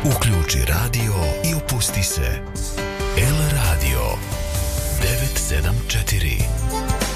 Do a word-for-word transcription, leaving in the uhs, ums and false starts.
Uključi radio i opusti se. El Radio devet sedam četiri.